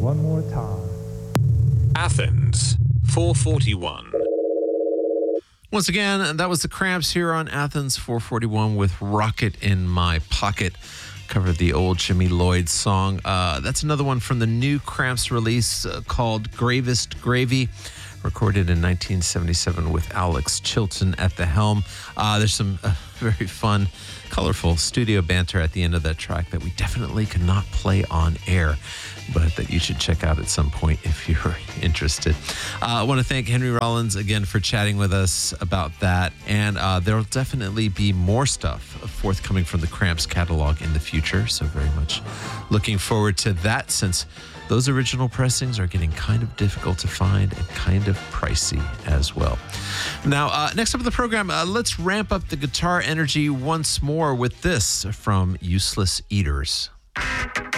one more time. Athens, 441. Once again, that was the Cramps here on Athens 441 with Rocket in My Pocket. Covered the old Jimmy Lloyd song. That's another one from the new Cramps release called Gravest Gravy, recorded in 1977 with Alex Chilton at the helm. There's some very fun, colorful studio banter at the end of that track that we definitely could not play on air, but that you should check out at some point if you're interested. I want to thank Henry Rollins again for chatting with us about that, and there'll definitely be more stuff forthcoming from the Cramps catalog in the future, so very much looking forward to that, since those original pressings are getting kind of difficult to find and kind of pricey as well. Now, next up in the program, let's ramp up the guitar energy once more with this from Useless Eaters.